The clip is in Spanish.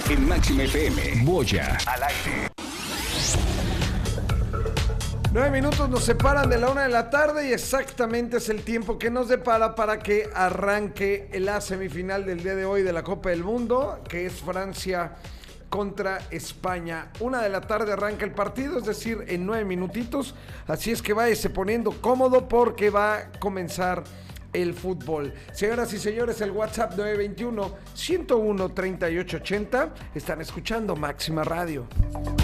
En Máxima FM, Boya al aire. 9 minutos nos separan de la 1 de la tarde y exactamente es el tiempo que nos depara para que arranque la semifinal del día de hoy de la Copa del Mundo, que es Francia contra España. 1 de la tarde arranca el partido, es decir, en 9 minutitos. Así es que váyase poniendo cómodo porque va a comenzar el fútbol. Señoras y señores, el WhatsApp 921-101-3880. Están escuchando Máxima Radio.